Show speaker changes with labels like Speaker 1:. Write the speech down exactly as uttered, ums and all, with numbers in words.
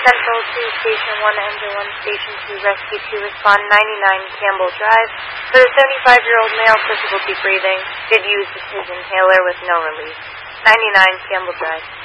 Speaker 1: Central to Station one, Enter one, Station two, Rescue two, respond ninety-nine Campbell Drive. For the seventy-five-year-old male, difficulty breathing, did use his inhaler with no relief. ninety-nine Campbell Drive.